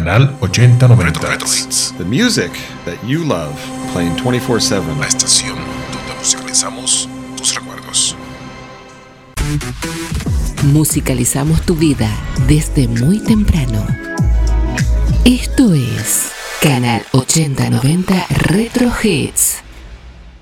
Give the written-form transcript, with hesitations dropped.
Canal 8090. Retro Hits. The music that you love, playing 24/7. La estación donde musicalizamos tus recuerdos. Musicalizamos tu vida desde muy temprano. Esto es Canal 8090 Retro Hits.